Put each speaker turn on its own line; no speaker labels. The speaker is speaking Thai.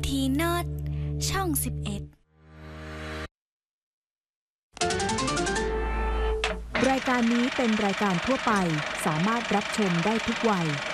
ทีน็อตช่อง11
รายการนี้เป็นรายการทั่วไปสามารถรับชมได้ทุกวัย